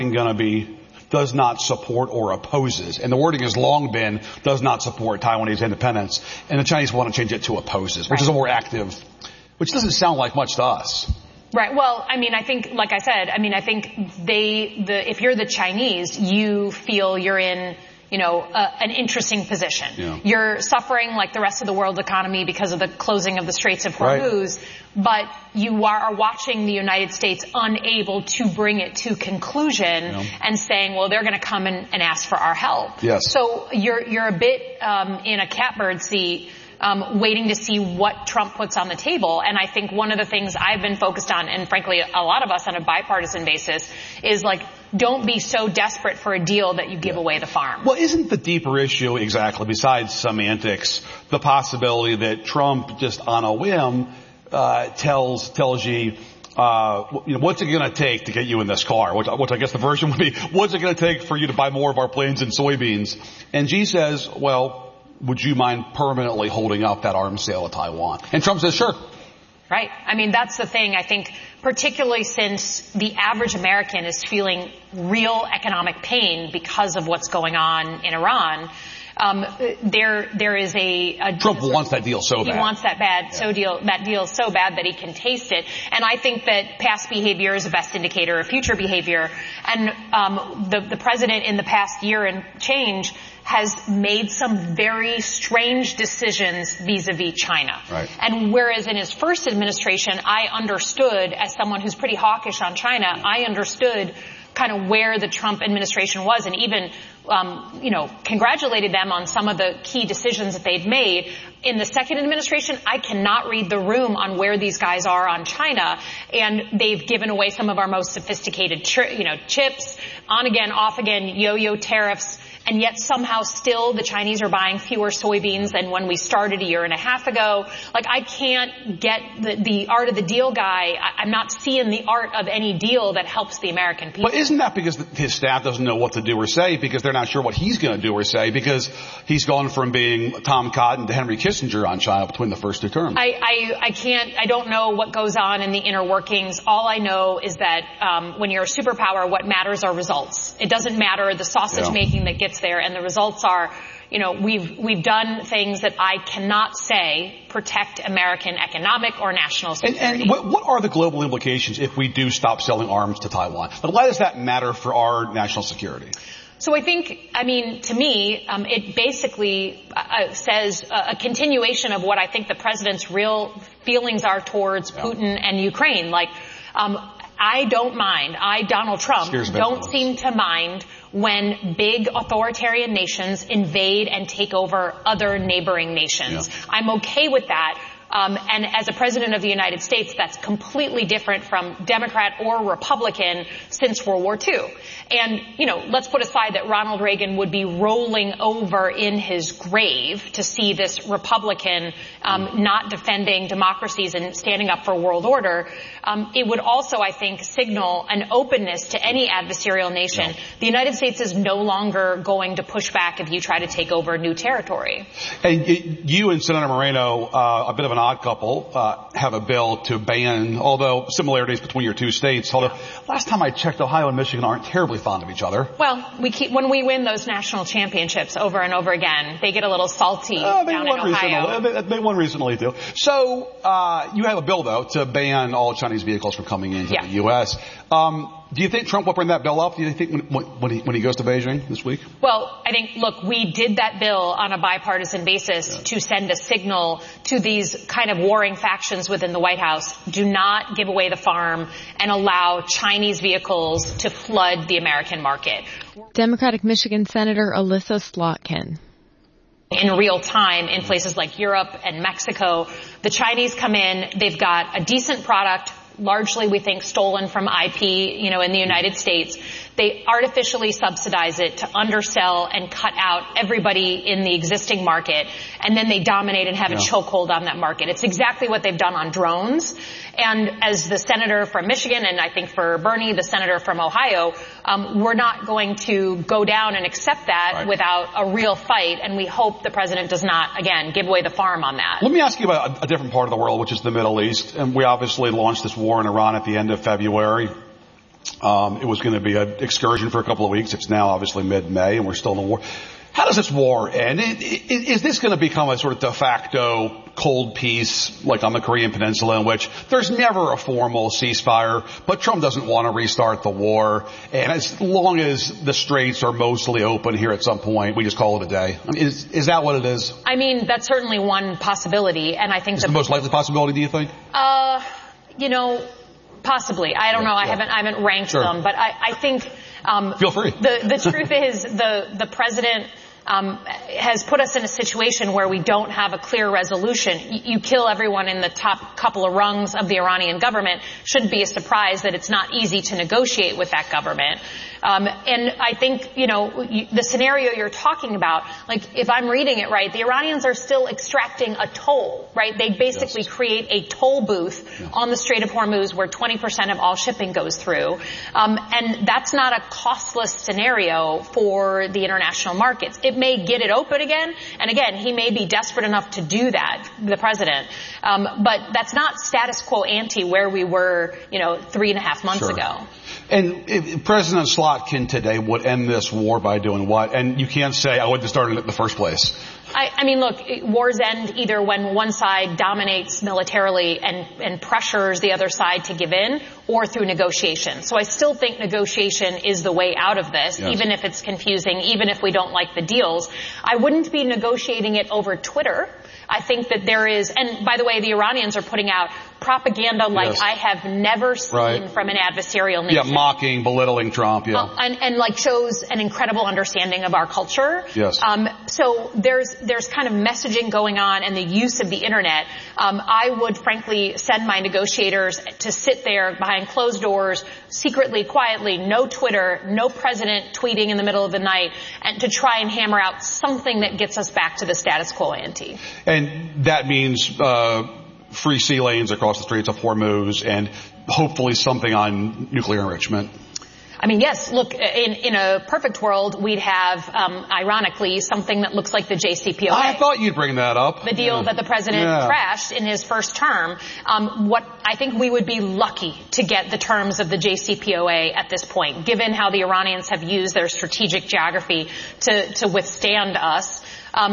going to be does not support or opposes. And the wording has long been does not support Taiwanese independence. And the Chinese want to change it to opposes, which is a more active, which doesn't sound like much to us. Right. Well, I mean, I think, like I said, I think if you're the Chinese, you feel you're in, an interesting position. Yeah. You're suffering like the rest of the world economy because of the closing of the Straits of Hormuz, right. But you are watching the United States unable to bring it to conclusion, and saying, well, they're going to come and ask for our help. Yes. So you're a bit in a catbird seat, waiting to see what Trump puts on the table. And I think one of the things I've been focused on, and frankly a lot of us on a bipartisan basis, is don't be so desperate for a deal that you give away the farm. Well, isn't the deeper issue exactly, besides semantics, the possibility that Trump just on a whim tells you, what's it going to take to get you in this car? Which I guess the version would be, what's it going to take for you to buy more of our planes and soybeans? And Xi says, well, would you mind permanently holding up that arms sale of Taiwan? And Trump says, sure. Right. I mean, that's the thing. I think particularly since the average American is feeling real economic pain because of what's going on in Iran, there is Trump wants that deal so bad. He wants that deal so bad that he can taste it. And I think that past behavior is the best indicator of future behavior. And the president in the past year and change has made some very strange decisions vis-a-vis China. Right. And whereas in his first administration, I understood, as someone who's pretty hawkish on China, I understood kind of where the Trump administration was, and even, congratulated them on some of the key decisions that they'd made. In the second administration, I cannot read the room on where these guys are on China, and they've given away some of our most sophisticated, chips, on again, off again, yo-yo tariffs. And yet somehow still the Chinese are buying fewer soybeans than when we started a year and a half ago. I can't get the art of the deal guy. I'm not seeing the art of any deal that helps the American people. But isn't that because his staff doesn't know what to do or say, because they're not sure what he's going to do or say, because he's gone from being Tom Cotton to Henry Kissinger on China between the first two terms? I don't know what goes on in the inner workings. All I know is that when you're a superpower, what matters are results. It doesn't matter the sausage making that gets there, and the results are, we've done things that I cannot say protect American economic or national security. And what are the global implications if we do stop selling arms to Taiwan? But why does that matter for our national security? So I think, to me, it basically says a continuation of what I think the president's real feelings are towards Putin and Ukraine. I don't mind. Donald Trump, don't seem to mind when big authoritarian nations invade and take over other neighboring nations. Yeah. I'm okay with that. And as a president of the United States, that's completely different from Democrat or Republican since World War II. And, let's put aside that Ronald Reagan would be rolling over in his grave to see this Republican not defending democracies and standing up for world order. It would also, I think, signal an openness to any adversarial nation. No. The United States is no longer going to push back if you try to take over new territory. And you and Senator Moreno, a bit of an odd couple, have a bill to ban, although similarities between your two states. Although last time I checked, Ohio and Michigan aren't terribly fond of each other. Well, when we win those national championships over and over again, they get a little salty down in Ohio. They won recently too. So you have a bill though to ban all Chinese vehicles from coming into the U.S. Do you think Trump will bring that bill up? Do you think when he goes to Beijing this week? Well, I think, look, we did that bill on a bipartisan basis to send a signal to these kind of warring factions within the White House. Do not give away the farm and allow Chinese vehicles to flood the American market. Democratic Michigan Senator Elissa Slotkin. In real time in places like Europe and Mexico, the Chinese come in, they've got a decent product, largely, we think, stolen from IP, in the United States. They artificially subsidize it to undersell and cut out everybody in the existing market, and then they dominate and have a chokehold on that market. It's exactly what they've done on drones. And as the senator from Michigan, and I think for Bernie, the senator from Ohio, we're not going to go down and accept that without a real fight, and we hope the president does not, again, give away the farm on that. Let me ask you about a different part of the world, which is the Middle East. And we obviously launched this war in Iran at the end of February. It was going to be an excursion for a couple of weeks. It's now obviously mid-May, and we're still in a war. How does this war end? Is this going to become a sort of de facto cold peace, like on the Korean Peninsula, in which there's never a formal ceasefire, but Trump doesn't want to restart the war, and as long as the straits are mostly open here at some point, we just call it a day? I mean, is that what it is? I mean, that's certainly one possibility, and I think the most likely possibility, do you think? Possibly. I don't know. I haven't ranked them, but I think feel free. The truth is the president has put us in a situation where we don't have a clear resolution. You kill everyone in the top couple of rungs of the Iranian government. Shouldn't be a surprise that it's not easy to negotiate with that government. And I think, the scenario you're talking about, like if I'm reading it right, the Iranians are still extracting a toll, right? They basically create a toll booth on the Strait of Hormuz where 20% of all shipping goes through. And that's not a costless scenario for the international markets. It may get it open again. And again, he may be desperate enough to do that, the president. But that's not status quo ante where we were, 3.5 months ago. And President Slotkin today would end this war by doing what? And you can't say, I wouldn't have started it in the first place. I mean, look, wars end either when one side dominates militarily and pressures the other side to give in, or through negotiation. So I still think negotiation is the way out of this, even if it's confusing, even if we don't like the deals. I wouldn't be negotiating it over Twitter. I think that there is, and by the way, the Iranians are putting out propaganda like I have never seen from an adversarial nation. Yeah, mocking, belittling Trump, and like shows an incredible understanding of our culture. Yes. So there's kind of messaging going on and the use of the internet. I would frankly send my negotiators to sit there behind closed doors, secretly, quietly, no Twitter, no president tweeting in the middle of the night, and to try and hammer out something that gets us back to the status quo ante. And that means free sea lanes across the Straits of Hormuz and hopefully something on nuclear enrichment. I mean, yes, look, in a perfect world, we'd have, ironically, something that looks like the JCPOA. I thought you'd bring that up. The deal that the president crashed in his first term. What I think we would be lucky to get the terms of the JCPOA at this point, given how the Iranians have used their strategic geography to withstand us.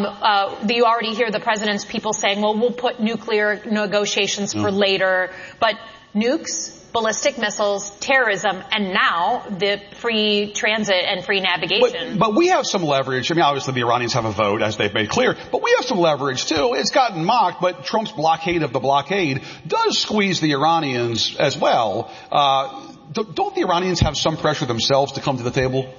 You already hear the president's people saying, well, we'll put nuclear negotiations for later. But nukes, ballistic missiles, terrorism, and now the free transit and free navigation. But we have some leverage. I mean, obviously the Iranians have a vote, as they've made clear, but we have some leverage too. It's gotten mocked, but Trump's blockade of the blockade does squeeze the Iranians as well. Don't the Iranians have some pressure themselves to come to the table?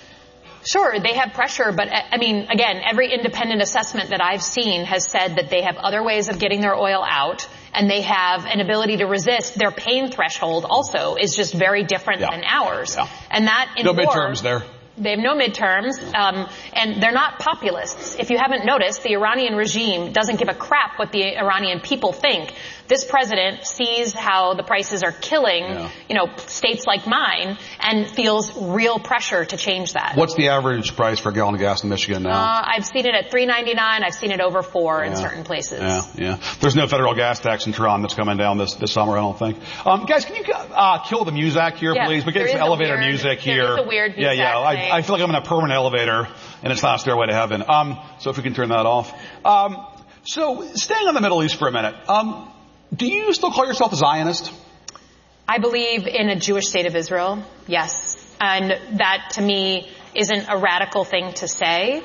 Sure, they have pressure, but I mean, again, every independent assessment that I've seen has said that they have other ways of getting their oil out, and they have an ability to resist. Their pain threshold also is just very different than ours. Yeah. And that in no war, midterms there. They have no midterms, and they're not populists. If you haven't noticed, the Iranian regime doesn't give a crap what the Iranian people think. This president sees how the prices are killing, states like mine, and feels real pressure to change that. What's the average price for a gallon of gas in Michigan now? I've seen it at $3.99. I've seen it over $4 in certain places. Yeah. There's no federal gas tax in Tehran that's coming down this summer, I don't think. Guys, can you kill the music here, please? We're getting some elevator music here. There is a weird music. I feel like I'm in a permanent elevator, and it's not a stairway to heaven. So if we can turn that off. So staying on the Middle East for a minute. Do you still call yourself a Zionist? I believe in a Jewish state of Israel, yes. And that, to me, isn't a radical thing to say.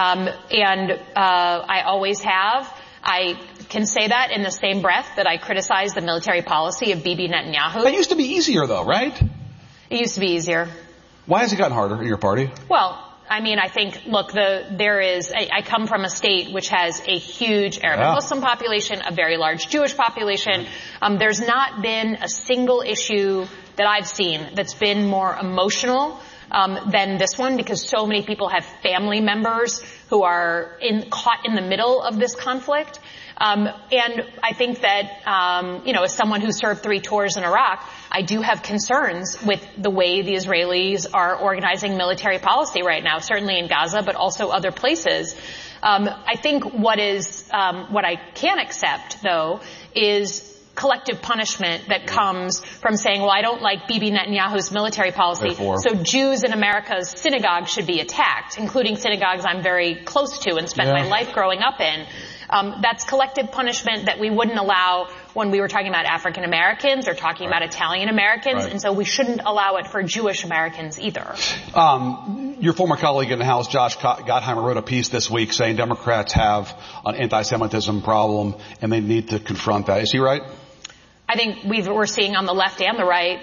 I always have. I can say that in the same breath that I criticize the military policy of Bibi Netanyahu. That used to be easier, though, right? It used to be easier. Why has it gotten harder in your party? Well, I mean, I think, look, I come from a state which has a huge Arab Muslim population, a very large Jewish population. There's not been a single issue that I've seen that's been more emotional than this one, because so many people have family members who are caught in the middle of this conflict. And I think that, as someone who served 3 tours in Iraq, I do have concerns with the way the Israelis are organizing military policy right now, certainly in Gaza, but also other places. I think what I can accept, though, is collective punishment that comes from saying, well, I don't like Bibi Netanyahu's military policy, so Jews in America's synagogues should be attacked, including synagogues I'm very close to and spent my life growing up in. That's collective punishment that we wouldn't allow when we were talking about African Americans or talking about Italian Americans, and so we shouldn't allow it for Jewish Americans either. Your former colleague in the House, Josh Gottheimer, wrote a piece this week saying Democrats have an anti-Semitism problem and they need to confront that. Is he right? I think we're seeing on the left and the right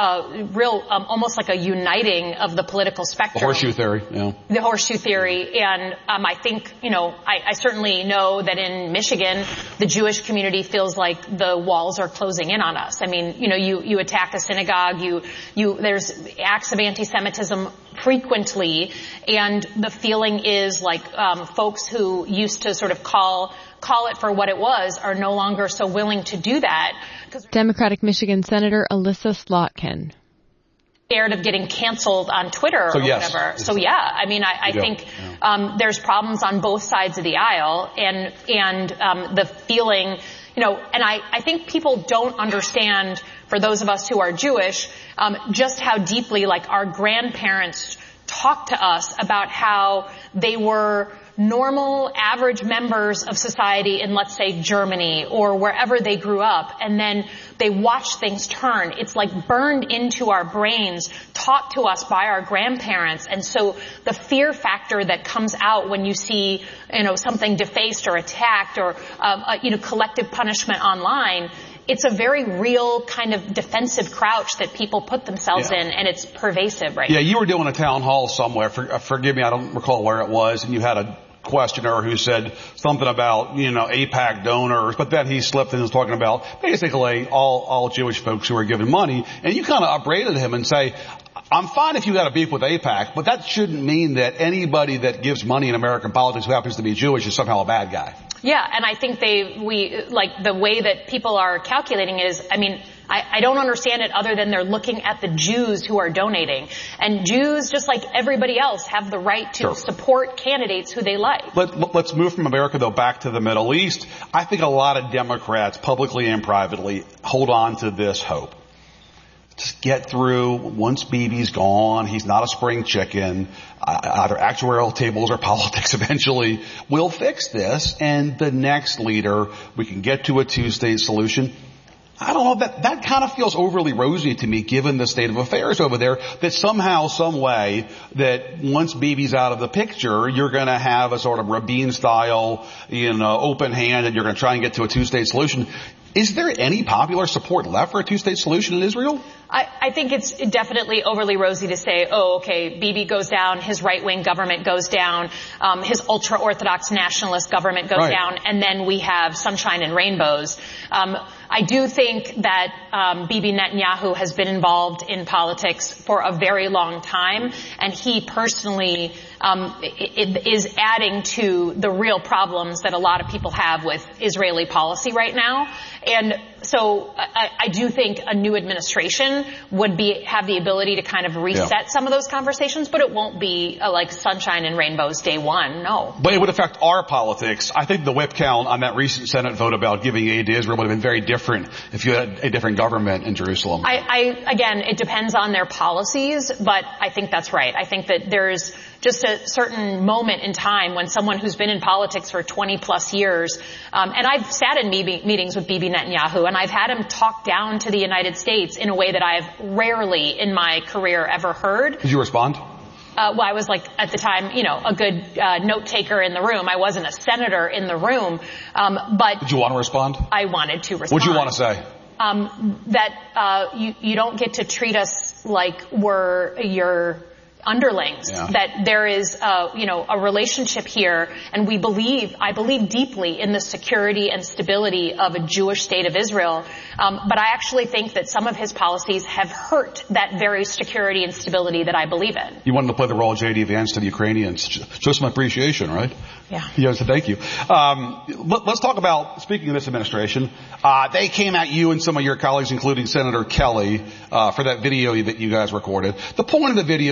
almost like a uniting of the political spectrum. The horseshoe theory, yeah. The horseshoe theory. And I think, I certainly know that in Michigan, the Jewish community feels like the walls are closing in on us. I mean, you attack a synagogue, there's acts of anti-Semitism frequently, and the feeling is like folks who used to sort of call it for what it was are no longer so willing to do that. Democratic Michigan Senator Elissa Slotkin. Scared of getting canceled on Twitter or whatever. So yeah, I mean, I think there's problems on both sides of the aisle, and the feeling, and I think people don't understand, for those of us who are Jewish, just how deeply, like, our grandparents talked to us about how they were normal, average members of society in, let's say, Germany or wherever they grew up, and then they watched things turn. It's like burned into our brains, taught to us by our grandparents. And so the fear factor that comes out when you see, something defaced or attacked or, collective punishment online, it's a very real kind of defensive crouch that people put themselves in, and it's pervasive right now. Yeah, you were doing a town hall somewhere. Forgive me, I don't recall where it was, and you had a questioner who said something about, AIPAC donors, but then he slipped and was talking about basically all Jewish folks who are given money, and you kind of upbraided him and say, I'm fine if you got a beef with AIPAC, but that shouldn't mean that anybody that gives money in American politics who happens to be Jewish is somehow a bad guy. Yeah, and I think the way that people are calculating is, I don't understand it other than they're looking at the Jews who are donating. And Jews, just like everybody else, have the right to support candidates who they like. Let's move from America, though, back to the Middle East. I think a lot of Democrats, publicly and privately, hold on to this hope. Just get through. Once Bibi's gone, he's not a spring chicken. Either actuarial tables or politics eventually will fix this. And the next leader, we can get to a two-state solution. I don't know, that kind of feels overly rosy to me, given the state of affairs over there, that somehow, some way, that once Bibi's out of the picture, you're going to have a sort of Rabin-style, open hand, and you're going to try and get to a two-state solution. Is there any popular support left for a two-state solution in Israel? I think it's definitely overly rosy to say, Bibi goes down, his right-wing government goes down, his ultra-Orthodox nationalist government goes down, and then we have sunshine and rainbows. I do think that Bibi Netanyahu has been involved in politics for a very long time, and he personally is adding to the real problems that a lot of people have with Israeli policy right now. And so I do think a new administration would have the ability to kind of reset some of those conversations, but it won't be like sunshine and rainbows day one, no. But it would affect our politics. I think the whip count on that recent Senate vote about giving aid to Israel would have been very different if you had a different government in Jerusalem. Again, it depends on their policies, but I think that's right. I think that there's just a certain moment in time when someone who's been in politics for 20 plus years, and I've sat in meetings with Bibi Netanyahu, and I've had him talk down to the United States in a way that I've rarely in my career ever heard. Did you respond? Well, I was at the time, a good note taker in the room. I wasn't a senator in the room, but did you want to respond? I wanted to respond. What did you want to say? That you don't get to treat us like we're your underlings, that there is, a relationship here, and I believe deeply in the security and stability of a Jewish state of Israel. But I actually think that some of his policies have hurt that very security and stability that I believe in. You wanted to play the role of J.D. Vance to the Ukrainians. Just some appreciation, right? Yeah. Yes, thank you. Let's talk about, speaking of this administration, they came at you and some of your colleagues, including Senator Kelly, for that video that you guys recorded. The point of the video was to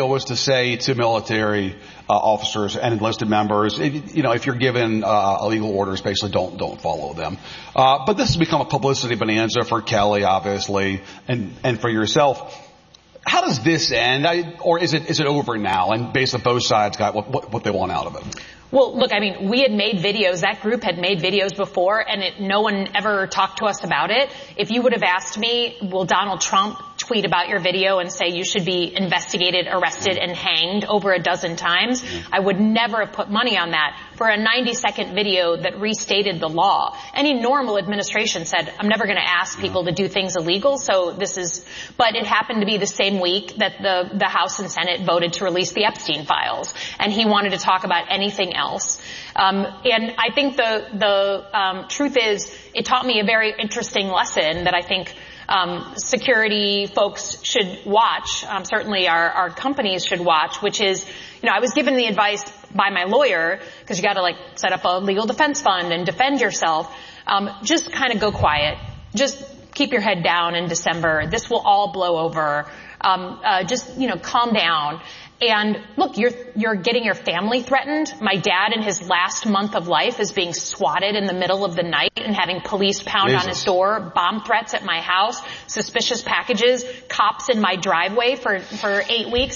say to military officers and enlisted members, if you're given illegal orders, basically don't follow them. But this has become a publicity bonanza for Kelly, obviously, and for yourself. How does this end? Or is it over now? And basically both sides got what they want out of it. Well, look, I mean, we had made videos. That group had made videos before, and no one ever talked to us about it. If you would have asked me, will Donald Trump tweet about your video and say you should be investigated, arrested, and hanged over a dozen times, I would never have put money on that for a 90-second video that restated the law. Any normal administration said, I'm never going to ask people to do things illegal, but it happened to be the same week that the House and Senate voted to release the Epstein files, and he wanted to talk about anything else. And I think the truth is, it taught me a very interesting lesson that I think security folks should watch, certainly our companies should watch, which is, I was given the advice by my lawyer, because you got to set up a legal defense fund and defend yourself. Just kind of go quiet. Just keep your head down in December. This will all blow over. Just calm down. And look, you're getting your family threatened. My dad, in his last month of life, is being swatted in the middle of the night and having police pound on his door, bomb threats at my house, suspicious packages, cops in my driveway for 8 weeks.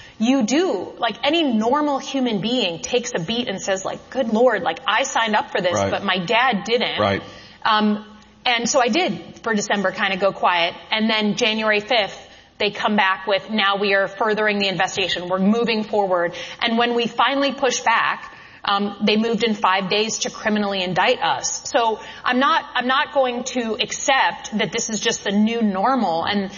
Any normal human being takes a beat and says, good Lord, I signed up for this, right, but my dad didn't. Right. And so I did, for December, kind of go quiet. And then January 5th, they come back with, now we are furthering the investigation. We're moving forward. And when we finally push back, they moved in 5 days to criminally indict us. So I'm not going to accept that this is just the new normal, and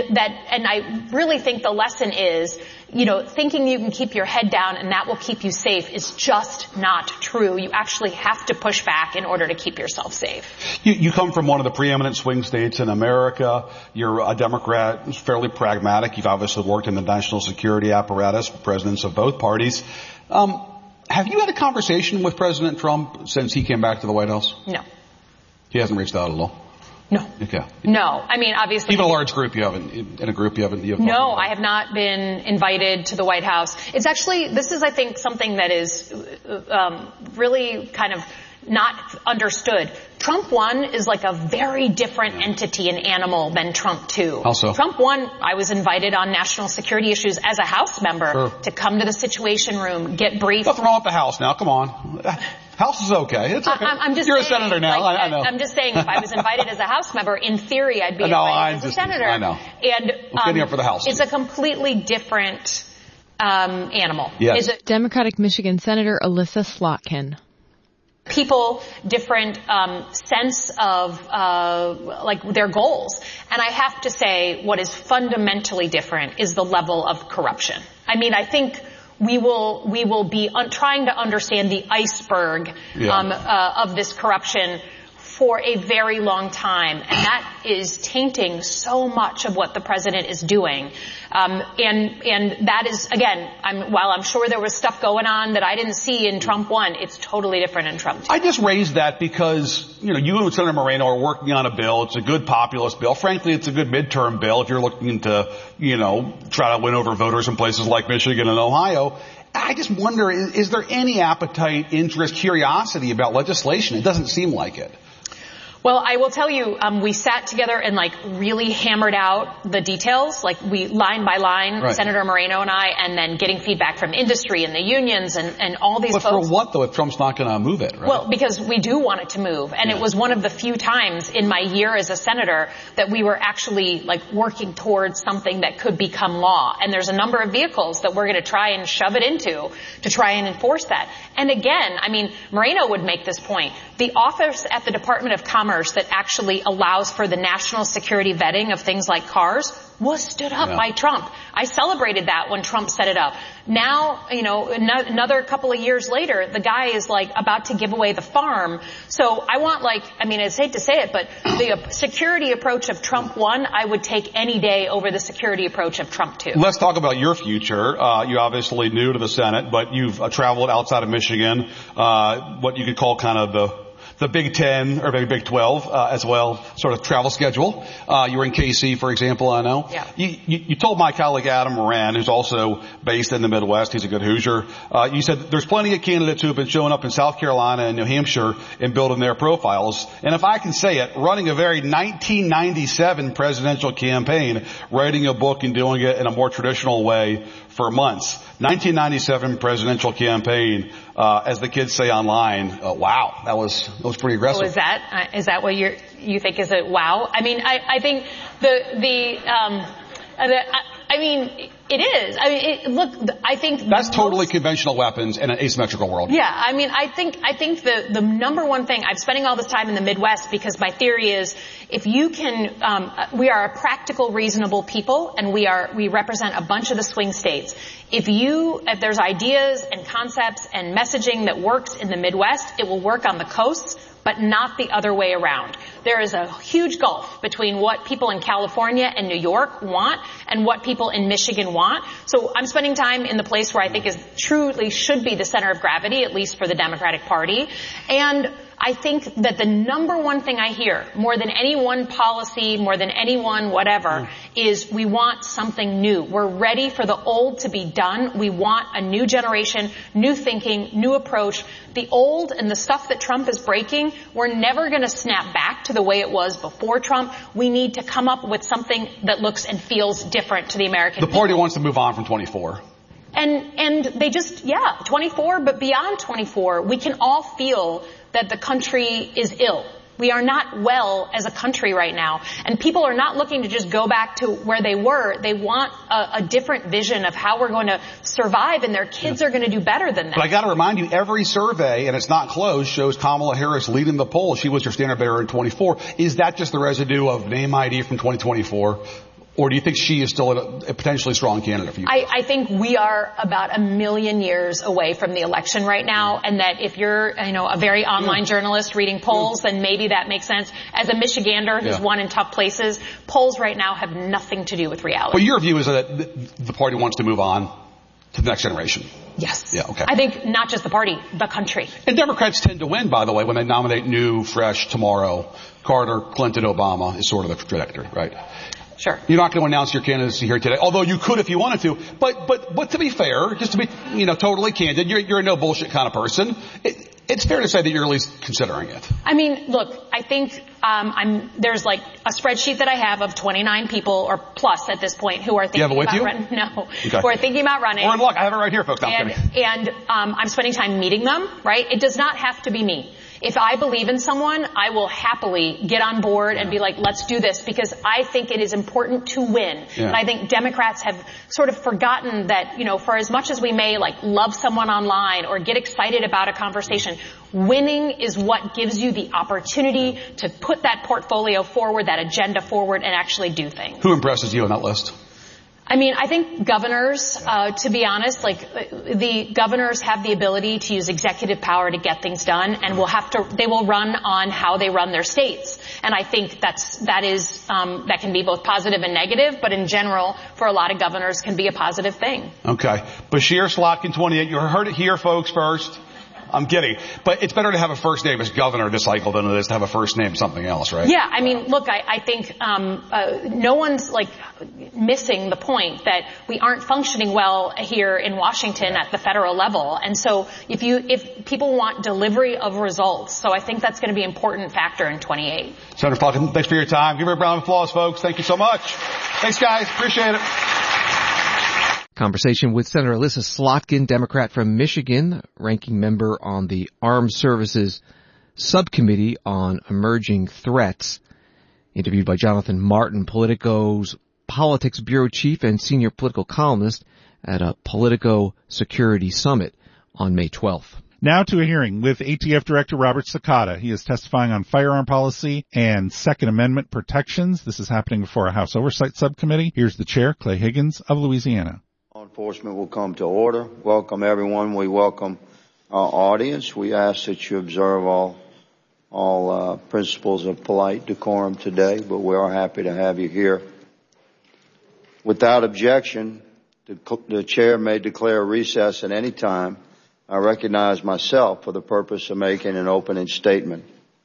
I really think the lesson is, thinking you can keep your head down and that will keep you safe is just not true. You actually have to push back in order to keep yourself safe. You come from one of the preeminent swing states in America. You're a Democrat, fairly pragmatic. You've obviously worked in the national security apparatus, presidents of both parties. Have you had a conversation with President Trump since he came back to the White House? No. He hasn't reached out at all? No. Okay. No. I mean, obviously. Even a large group you haven't, in a group you haven't. No, I have not been invited to the White House. It's actually, this is, I think, something that is really kind of not understood. Trump 1 is a very different entity and animal than Trump 2. Also. Trump 1, I was invited on national security issues as a House member to come to the Situation Room, get briefed. Nothing wrong with the House now, come on. House is okay. It's okay. You're a senator now. I know. I'm just saying, if I was invited as a House member, in theory, I'd be invited as a senator. I know. And getting up for the House. It's a completely different animal. Yes. Democratic Michigan Senator Elissa Slotkin. People, different sense of their goals. And I have to say, what is fundamentally different is the level of corruption. I mean, I think we will be trying to understand the iceberg of this corruption for a very long time, and that is tainting so much of what the president is doing. And that is, again, while I'm sure there was stuff going on that I didn't see in Trump 1, it's totally different in Trump 2. I just raised that because, you and Senator Moreno are working on a bill. It's a good populist bill. Frankly, it's a good midterm bill if you're looking to, try to win over voters in places like Michigan and Ohio. I just wonder, is there any appetite, interest, curiosity about legislation? It doesn't seem like it. Well, I will tell you, we sat together and really hammered out the details, we line by line, right. Senator Moreno and I, and then getting feedback from industry and the unions and all these folks. But for what though, if Trump's not going to move it, right? Well, because we do want it to move. And it was one of the few times in my year as a senator that we were actually working towards something that could become law. And there's a number of vehicles that we're going to try and shove it into to try and enforce that. And again, Moreno would make this point. The office at the Department of Commerce that actually allows for the national security vetting of things like cars was stood up by Trump. I celebrated that when Trump set it up. Now, another couple of years later, the guy is about to give away the farm. So I want I hate to say it, but the security approach of Trump 1, I would take any day over the security approach of Trump 2. Let's talk about your future. You obviously new to the Senate, but you've traveled outside of Michigan, what you could call kind of the the Big Ten, or maybe Big 12, as well, sort of travel schedule. You were in KC, for example, I know. Yeah. You told my colleague Adam Moran, who's also based in the Midwest, he's a good Hoosier, you said there's plenty of candidates who have been showing up in South Carolina and New Hampshire and building their profiles. And if I can say it, running a very 1997 presidential campaign, writing a book and doing it in a more traditional way for months. 1997 presidential campaign, as the kids say online. Wow, that was pretty aggressive. Oh, is that what you think is a wow? I mean, I think I mean, it is. I mean, look, I think that's totally conventional weapons in an asymmetrical world. Yeah, I mean, I think the number one thing, I'm spending all this time in the Midwest because my theory is if you can, we are a practical, reasonable people, and we represent a bunch of the swing states. If there's ideas and concepts and messaging that works in the Midwest, it will work on the coasts, but not the other way around. There is a huge gulf between what people in California and New York want and what people in Michigan want. So I'm spending time in the place where I think is truly should be the center of gravity, at least for the Democratic Party. And I think that the number one thing I hear, more than any one policy, more than any one whatever, is we want something new. We're ready for the old to be done. We want a new generation, new thinking, new approach. The old and the stuff that Trump is breaking, we're never going to snap back to the way it was before Trump. We need to come up with something that looks and feels different to the American people. The party wants to move on from 24. And they just, 24, but beyond 24, we can all feel that the country is ill. We are not well as a country right now. And people are not looking to just go back to where they were. They want a different vision of how we're going to survive, and their kids are going to do better than that. But I got to remind you, every survey, and it's not closed, shows Kamala Harris leading the poll. She was your standard bearer in 24. Is that just the residue of name ID from 2024? Or do you think she is still a potentially strong candidate for you? I think we are about a million years away from the election right now, and that if you're, a very online journalist reading polls, then maybe that makes sense. As a Michigander who's won in tough places, polls right now have nothing to do with reality. But your view is that the party wants to move on to the next generation. Yes. Yeah, okay. I think not just the party, the country. And Democrats tend to win, by the way, when they nominate new, fresh, tomorrow. Carter, Clinton, Obama is sort of the trajectory, right? Sure. You're not going to announce your candidacy here today, although you could if you wanted to. But to be fair, just to be, totally candid, you're a no bullshit kind of person. It's fair to say that you're at least considering it. I mean, look, I think there's like a spreadsheet that I have of 29 people or plus at this point who are thinking about running. No, okay. Who are thinking about running. Or in luck, I have it right here, folks. And I'm spending time meeting them. Right? It does not have to be me. If I believe in someone, I will happily get on board and be like, let's do this, because I think it is important to win. Yeah. And I think Democrats have sort of forgotten that, for as much as we may love someone online or get excited about a conversation, winning is what gives you the opportunity to put that portfolio forward, that agenda forward, and actually do things. Who impresses you on that list? I mean, I think governors, to be honest, the governors have the ability to use executive power to get things done, and they will run on how they run their states. And I think that can be both positive and negative, but in general, for a lot of governors, can be a positive thing. Okay. Bashir Slotkin, 28. You heard it here, folks, first. I'm kidding. But it's better to have a first name as governor this cycle than it is to have a first name something else, right? Yeah, I mean, look, I think no one's missing the point that we aren't functioning well here in Washington at the federal level. And so if people want delivery of results, so I think that's going to be an important factor in 28. Senator Slotkin, thanks for your time. Give her a round of applause, folks. Thank you so much. Thanks, guys. Appreciate it. Conversation with Senator Elissa Slotkin, Democrat from Michigan, ranking member on the Armed Services Subcommittee on Emerging Threats. Interviewed by Jonathan Martin, Politico's Politics Bureau Chief and Senior Political Columnist at a Politico Security Summit on May 12th. Now to a hearing with ATF Director Robert Sakata. He is testifying on firearm policy and Second Amendment protections. This is happening before a House Oversight Subcommittee. Here's the chair, Clay Higgins of Louisiana. Law enforcement will come to order. Welcome everyone. We welcome our audience. We ask that you observe all principles of polite decorum today, but we are happy to have you here. Without objection, the chair may declare recess at any time. I recognize myself for the purpose of making an opening statement.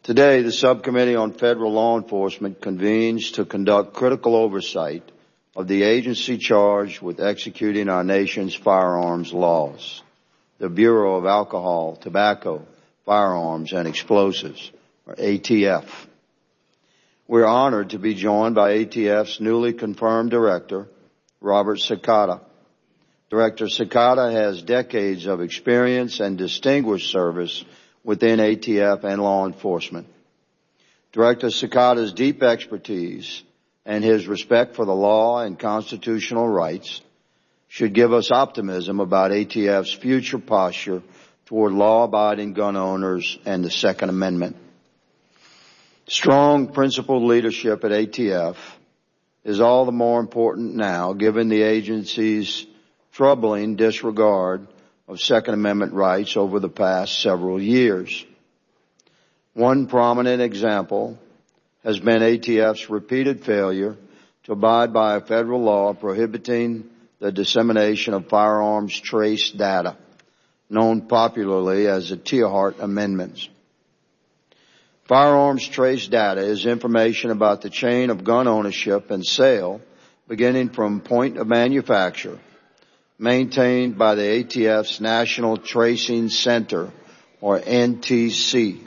Today, the Subcommittee on Federal Law Enforcement convenes to conduct critical oversight of the agency charged with executing our nation's firearms laws, the Bureau of Alcohol, Tobacco, Firearms, and Explosives, or ATF. We're honored to be joined by ATF's newly confirmed director, Robert Sakata. Director Sakata has decades of experience and distinguished service within ATF and law enforcement. Director Sakata's deep expertise and his respect for the law and constitutional rights should give us optimism about ATF's future posture toward law-abiding gun owners and the Second Amendment. Strong, principled leadership at ATF is all the more important now, given the agency's troubling disregard of Second Amendment rights over the past several years. One prominent example has been ATF's repeated failure to abide by a federal law prohibiting the dissemination of firearms trace data, known popularly as the Tiahrt Amendments. Firearms trace data is information about the chain of gun ownership and sale, beginning from point of manufacture, maintained by the ATF's National Tracing Center, or NTC.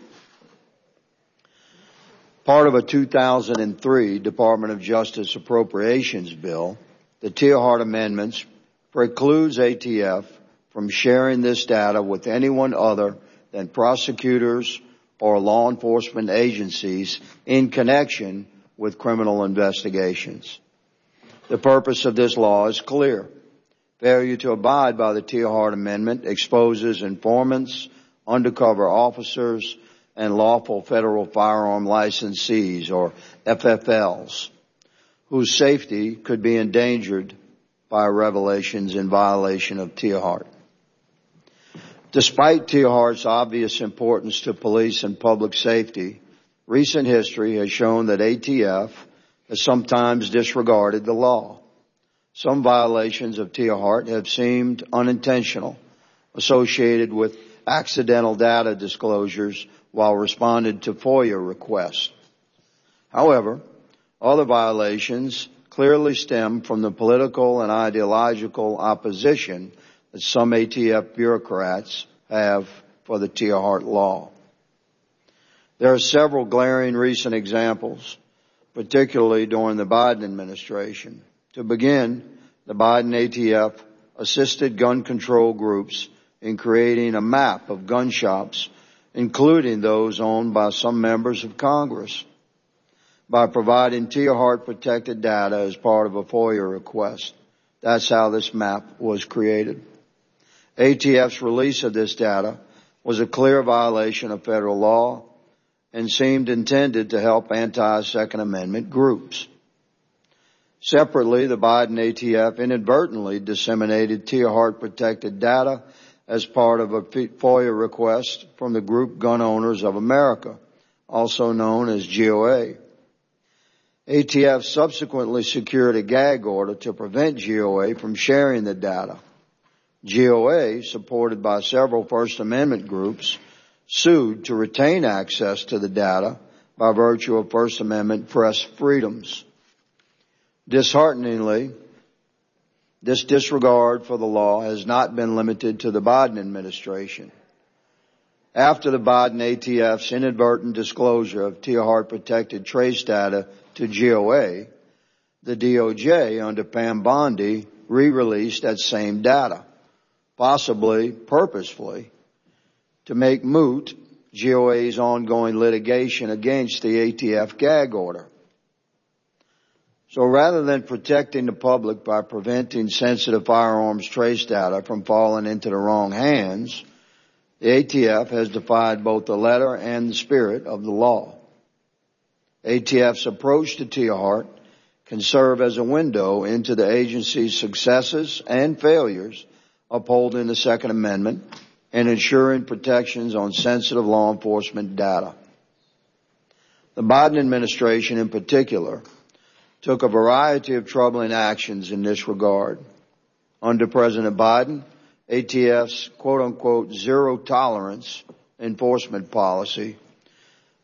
Part of a 2003 Department of Justice appropriations bill, the Tiahrt Amendments precludes ATF from sharing this data with anyone other than prosecutors or law enforcement agencies in connection with criminal investigations. The purpose of this law is clear. Failure to abide by the Tiahrt Amendment exposes informants, undercover officers, and lawful federal firearm licensees, or FFLs, whose safety could be endangered by revelations in violation of Tiahrt. Despite Tiahart's obvious importance to police and public safety, recent history has shown that ATF has sometimes disregarded the law. Some violations of Tiahrt have seemed unintentional, associated with accidental data disclosures while responding to FOIA requests. However, other violations clearly stem from the political and ideological opposition that some ATF bureaucrats have for the Tiahrt law. There are several glaring recent examples, particularly during the Biden administration. To begin, the Biden ATF assisted gun control groups in creating a map of gun shops, including those owned by some members of Congress, by providing Tiahrt protected data as part of a FOIA request. That's how this map was created. ATF's release of this data was a clear violation of federal law and seemed intended to help anti-Second Amendment groups. Separately, the Biden ATF inadvertently disseminated Tiahrt protected data as part of a FOIA request from the group Gun Owners of America, also known as GOA. ATF subsequently secured a gag order to prevent GOA from sharing the data. GOA, supported by several First Amendment groups, sued to retain access to the data by virtue of First Amendment press freedoms. Dishearteningly, this disregard for the law has not been limited to the Biden administration. After the Biden ATF's inadvertent disclosure of Tiahrt protected trace data to GOA, the DOJ under Pam Bondi re-released that same data, possibly purposefully, to make moot GOA's ongoing litigation against the ATF gag order. So rather than protecting the public by preventing sensitive firearms trace data from falling into the wrong hands, the ATF has defied both the letter and the spirit of the law. ATF's approach to Tiahrt can serve as a window into the agency's successes and failures upholding the Second Amendment and ensuring protections on sensitive law enforcement data. The Biden administration in particular took a variety of troubling actions in this regard. Under President Biden, ATF's quote-unquote zero tolerance enforcement policy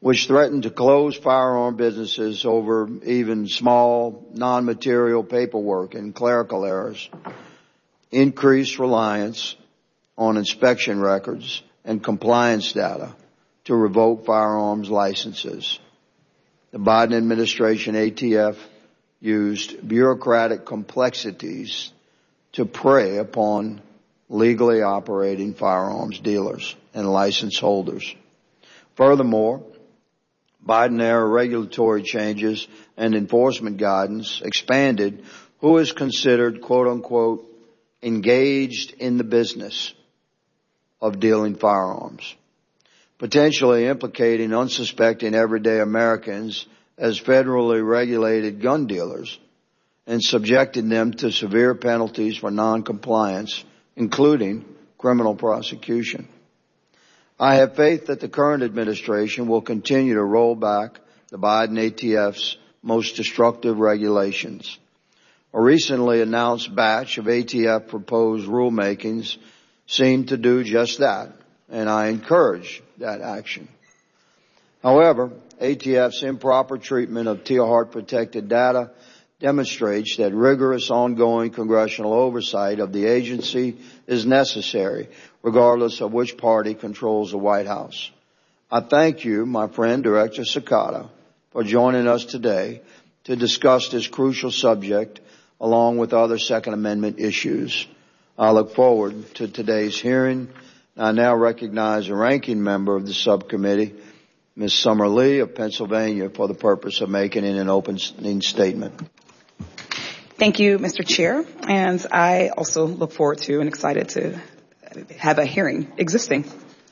which threatened to close firearm businesses over even small non-material paperwork and clerical errors, increased reliance on inspection records and compliance data to revoke firearms licenses. The Biden administration, ATF, used bureaucratic complexities to prey upon legally operating firearms dealers and license holders. Furthermore, Biden-era regulatory changes and enforcement guidance expanded who is considered, quote unquote, engaged in the business of dealing firearms, potentially implicating unsuspecting everyday Americans as federally regulated gun dealers and subjecting them to severe penalties for noncompliance, including criminal prosecution. I have faith that the current administration will continue to roll back the Biden ATF's most destructive regulations. A recently announced batch of ATF proposed rulemakings seem to do just that, and I encourage that action. However, ATF's improper treatment of Teilhart protected data demonstrates that rigorous ongoing congressional oversight of the agency is necessary, regardless of which party controls the White House. I thank you, my friend, Director Sakata, for joining us today to discuss this crucial subject along with other Second Amendment issues. I look forward to today's hearing. I now recognize the ranking member of the subcommittee, Ms. Summer Lee of Pennsylvania, for the purpose of making an opening statement. Thank you, Mr. Chair. And I also look forward to and excited to have a hearing existing.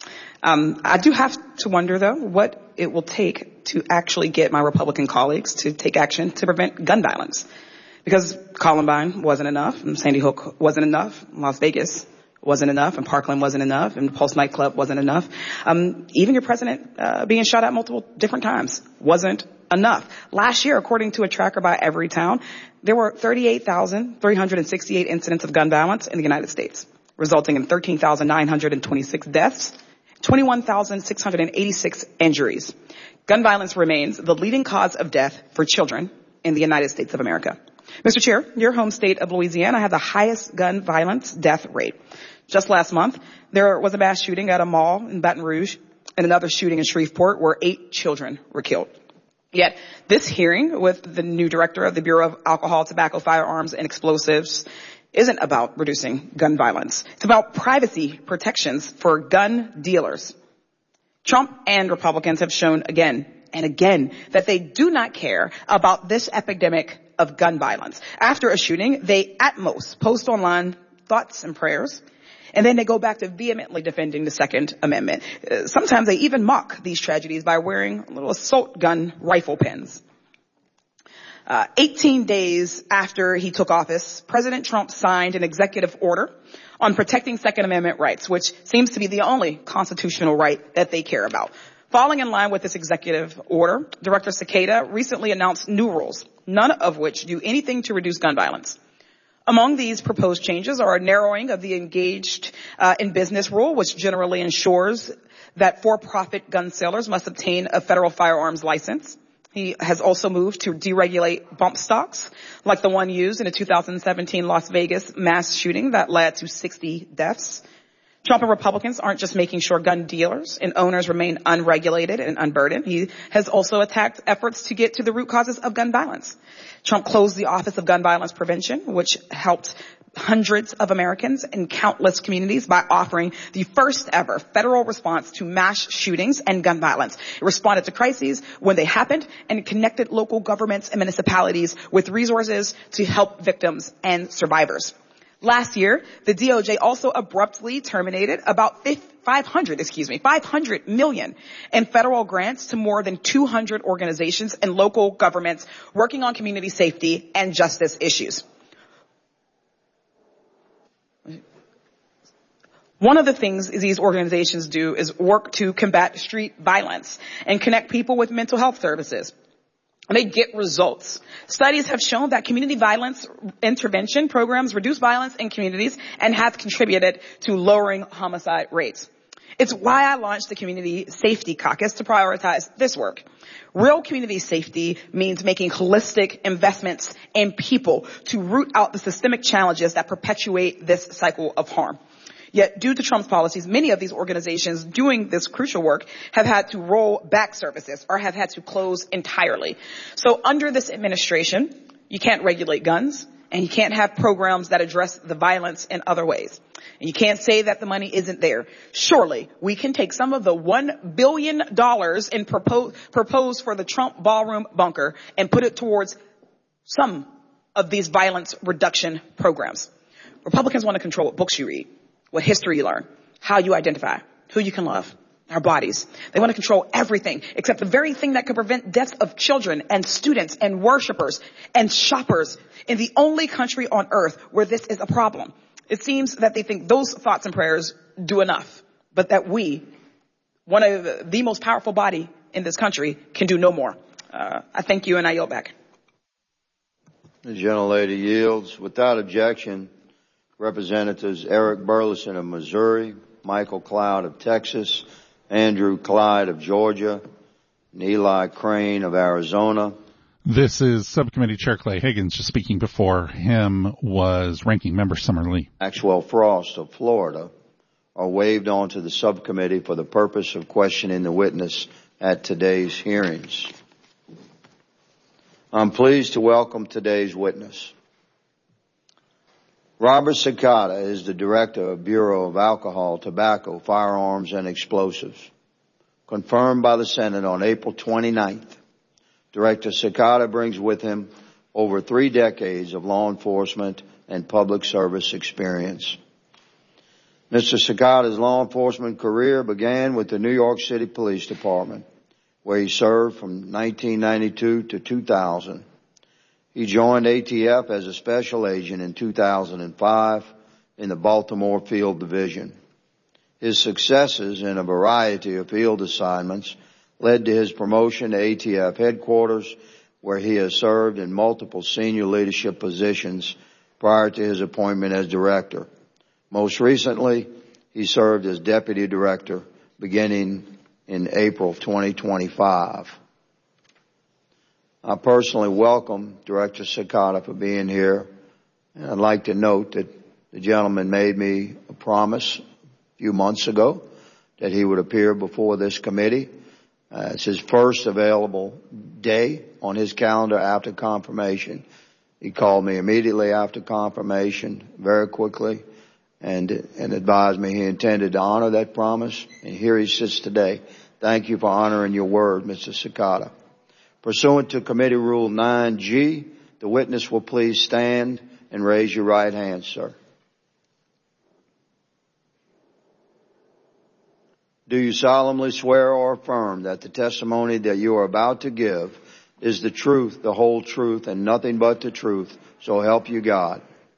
I do have to wonder, though, what it will take to actually get my Republican colleagues to take action to prevent gun violence. Because Columbine wasn't enough, and Sandy Hook wasn't enough, Las Vegas wasn't enough, and Parkland wasn't enough, and Pulse nightclub wasn't enough. Even your president being shot at multiple different times wasn't enough. Last year, according to a tracker by Everytown, there were 38,368 incidents of gun violence in the United States, resulting in 13,926 deaths, 21,686 injuries. Gun violence remains the leading cause of death for children in the United States of America. Mr. Chair, your home state of Louisiana had the highest gun violence death rate. Just last month, there was a mass shooting at a mall in Baton Rouge and another shooting in Shreveport where 8 children were killed. Yet, this hearing with the new director of the Bureau of Alcohol, Tobacco, Firearms, and Explosives isn't about reducing gun violence. It's about privacy protections for gun dealers. Trump and Republicans have shown again and again that they do not care about this epidemic of gun violence. After a shooting, they at most post online thoughts and prayers, and then they go back to vehemently defending the Second Amendment. Sometimes they even mock these tragedies by wearing little assault gun rifle pins. 18 days after he took office, President Trump signed an executive order on protecting Second Amendment rights, which seems to be the only constitutional right that they care about. Falling in line with this executive order, Director Sakata recently announced new rules, none of which do anything to reduce gun violence. Among these proposed changes are a narrowing of the engaged in business rule, which generally ensures that for-profit gun sellers must obtain a federal firearms license. He has also moved to deregulate bump stocks, like the one used in a 2017 Las Vegas mass shooting that led to 60 deaths. Trump and Republicans aren't just making sure gun dealers and owners remain unregulated and unburdened. He has also attacked efforts to get to the root causes of gun violence. Trump closed the Office of Gun Violence Prevention, which helped hundreds of Americans in countless communities by offering the first ever federal response to mass shootings and gun violence. It responded to crises when they happened and connected local governments and municipalities with resources to help victims and survivors. Last year, the DOJ also abruptly terminated about 500 million in federal grants to more than 200 organizations and local governments working on community safety and justice issues. One of the things these organizations do is work to combat street violence and connect people with mental health services. And they get results. Studies have shown that community violence intervention programs reduce violence in communities and have contributed to lowering homicide rates. It's why I launched the Community Safety Caucus to prioritize this work. Real community safety means making holistic investments in people to root out the systemic challenges that perpetuate this cycle of harm. Yet, due to Trump's policies, many of these organizations doing this crucial work have had to roll back services or have had to close entirely. So under this administration, you can't regulate guns, and you can't have programs that address the violence in other ways. And you can't say that the money isn't there. Surely, we can take some of the $1 billion in proposed for the Trump ballroom bunker and put it towards some of these violence reduction programs. Republicans want to control what books you read, what history you learn, how you identify, who you can love, our bodies. They want to control everything except the very thing that could prevent deaths of children and students and worshipers and shoppers in the only country on earth where this is a problem. It seems that they think those thoughts and prayers do enough, but that we, one of the most powerful body in this country, can do no more. I thank you, and I yield back. The gentlelady yields. Without objection, Representatives Eric Burleson of Missouri, Michael Cloud of Texas, Andrew Clyde of Georgia, and Eli Crane of Arizona. This is Subcommittee Chair Clay Higgins. Just speaking before him was Ranking Member Summer Lee. Maxwell Frost of Florida are waived onto the subcommittee for the purpose of questioning the witness at today's hearings. I'm pleased to welcome today's witness. Robert Cicada is the Director of Bureau of Alcohol, Tobacco, Firearms, and Explosives. Confirmed by the Senate on April 29th, Director Cicada brings with him over 3 decades of law enforcement and public service experience. Mr. Cicada's law enforcement career began with the New York City Police Department, where he served from 1992 to 2000. He joined ATF as a special agent in 2005 in the Baltimore Field Division. His successes in a variety of field assignments led to his promotion to ATF headquarters, where he has served in multiple senior leadership positions prior to his appointment as director. Most recently, he served as deputy director beginning in April 2025. I personally welcome Director Cicada for being here, and I'd like to note that the gentleman made me a promise a few months ago that he would appear before this committee. It's his first available day on his calendar after confirmation. He called me immediately after confirmation, very quickly, and advised me he intended to honor that promise, and here he sits today. Thank you for honoring your word, Mr. Cicada. Pursuant to Committee Rule 9G, the witness will please stand and raise your right hand, sir. Do you solemnly swear or affirm that the testimony that you are about to give is the truth, the whole truth, and nothing but the truth, so help you God?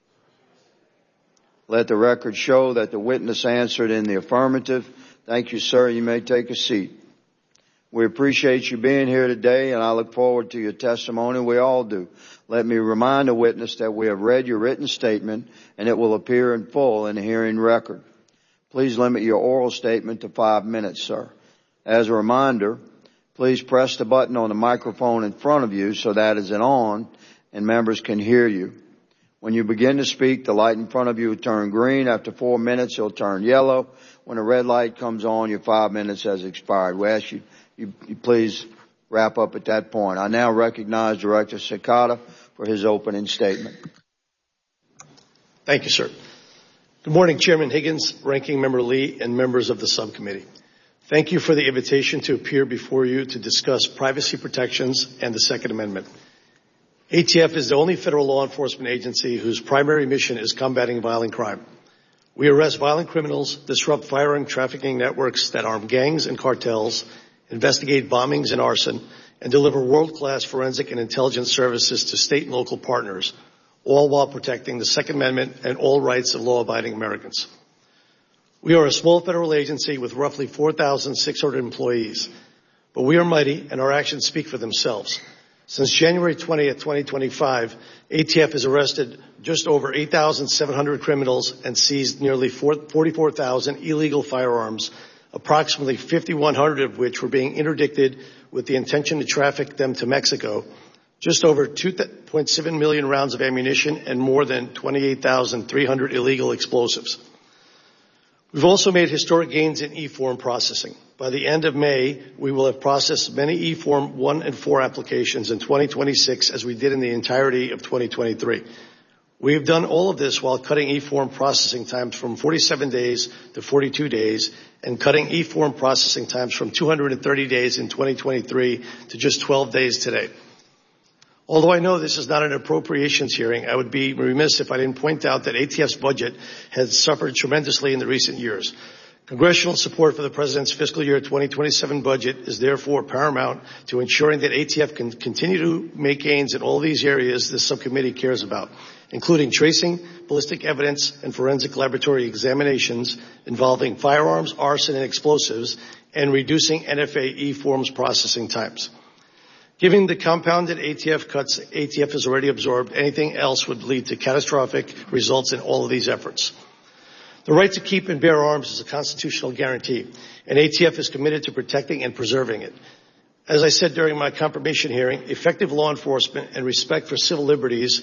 Let the record show that the witness answered in the affirmative. Thank you, sir. You may take a seat. We appreciate you being here today, and I look forward to your testimony. We all do. Let me remind the witness that we have read your written statement, and it will appear in full in the hearing record. Please limit your oral statement to 5 minutes, sir. As a reminder, please press the button on the microphone in front of you so that is on and members can hear you. When you begin to speak, the light in front of you will turn green. After 4 minutes, it'll turn yellow. When a red light comes on, your 5 minutes has expired. We ask you please wrap up at that point. I now recognize Director Cicada for his opening statement. Thank you, sir. Good morning, Chairman Higgins, Ranking Member Lee, and members of the subcommittee. Thank you for the invitation to appear before you to discuss privacy protections and the Second Amendment. ATF is the only federal law enforcement agency whose primary mission is combating violent crime. We arrest violent criminals, disrupt firearm trafficking networks that arm gangs and cartels, investigate bombings and arson, and deliver world-class forensic and intelligence services to state and local partners, all while protecting the Second Amendment and all rights of law-abiding Americans. We are a small federal agency with roughly 4,600 employees, but we are mighty and our actions speak for themselves. Since January 20th, 2025, ATF has arrested just over 8,700 criminals and seized nearly 44,000 illegal firearms, approximately 5,100 of which were being interdicted with the intention to traffic them to Mexico, just over 2.7 million rounds of ammunition, and more than 28,300 illegal explosives. We've also made historic gains in e-form processing. By the end of May, we will have processed many e-form 1 and 4 applications in 2026 as we did in the entirety of 2023. We have done all of this while cutting e-form processing times from 47 days to 42 days and cutting e-form processing times from 230 days in 2023 to just 12 days today. Although I know this is not an appropriations hearing, I would be remiss if I didn't point out that ATF's budget has suffered tremendously in the recent years. Congressional support for the President's fiscal year 2027 budget is therefore paramount to ensuring that ATF can continue to make gains in all these areas this subcommittee cares about, including tracing, ballistic evidence, and forensic laboratory examinations involving firearms, arson, and explosives, and reducing NFA e-forms processing times. Given the compounded ATF cuts ATF has already absorbed, anything else would lead to catastrophic results in all of these efforts. The right to keep and bear arms is a constitutional guarantee, and ATF is committed to protecting and preserving it. As I said during my confirmation hearing, effective law enforcement and respect for civil liberties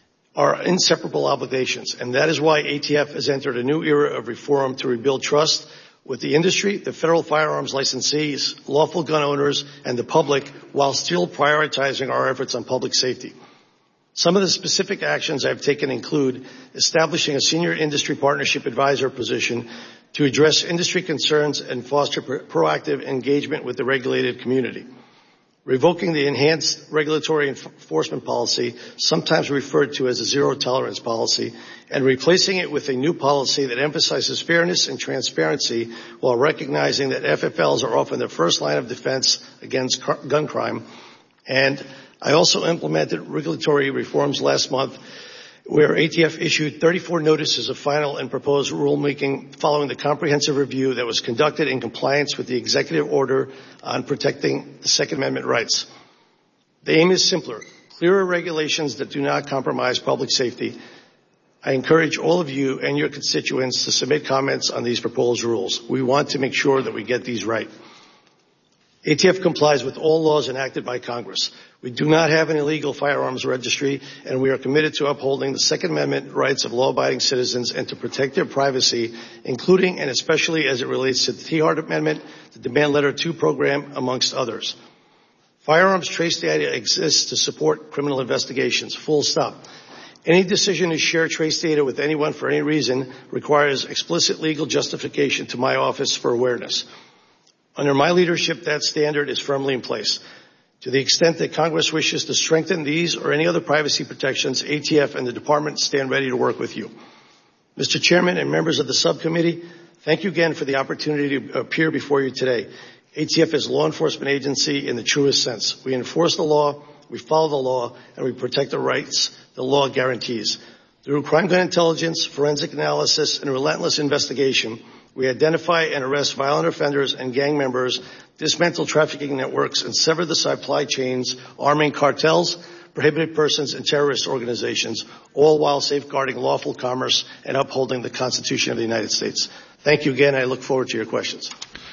are inseparable obligations, and that is why ATF has entered a new era of reform to rebuild trust with the industry, the federal firearms licensees, lawful gun owners, and the public, while still prioritizing our efforts on public safety. Some of the specific actions I've taken include establishing a senior industry partnership advisor position to address industry concerns and foster proactive engagement with the regulated community, revoking the enhanced regulatory enforcement policy, sometimes referred to as a zero-tolerance policy, and replacing it with a new policy that emphasizes fairness and transparency while recognizing that FFLs are often the first line of defense against gun crime. And I also implemented regulatory reforms last month where ATF issued 34 notices of final and proposed rulemaking following the comprehensive review that was conducted in compliance with the executive order on protecting the Second Amendment rights. The aim is simpler, clearer regulations that do not compromise public safety. I encourage all of you and your constituents to submit comments on these proposed rules. We want to make sure that we get these right. ATF complies with all laws enacted by Congress. We do not have an illegal firearms registry, and we are committed to upholding the Second Amendment rights of law-abiding citizens and to protect their privacy, including and especially as it relates to the Tiahrt Amendment, the Demand Letter 2 program, amongst others. Firearms trace data exists to support criminal investigations, full stop. Any decision to share trace data with anyone for any reason requires explicit legal justification to my office for awareness. Under my leadership, that standard is firmly in place. To the extent that Congress wishes to strengthen these or any other privacy protections, ATF and the Department stand ready to work with you. Mr. Chairman and members of the subcommittee, thank you again for the opportunity to appear before you today. ATF is a law enforcement agency in the truest sense. We enforce the law, we follow the law, and we protect the rights the law guarantees. Through crime gun intelligence, forensic analysis, and relentless investigation, we identify and arrest violent offenders and gang members, dismantle trafficking networks, and sever the supply chains arming cartels, prohibited persons, and terrorist organizations, all while safeguarding lawful commerce and upholding the Constitution of the United States. Thank you again. I look forward to your questions.